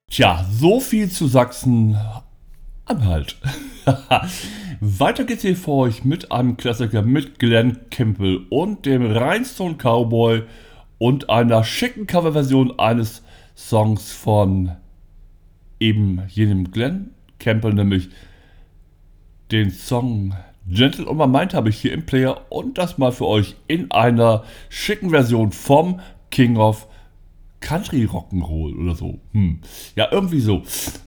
Tja, so viel zu Sachsen-Anhalt. Weiter geht's hier für euch mit einem Klassiker mit Glenn Campbell und dem Rhinestone Cowboy und einer schicken Coverversion eines Songs von eben jenem Glenn Campbell, nämlich den Song Gentle on My Mind habe ich hier im Player und das mal für euch in einer schicken Version vom King of Country Rock'n'Roll oder so. Ja, irgendwie so.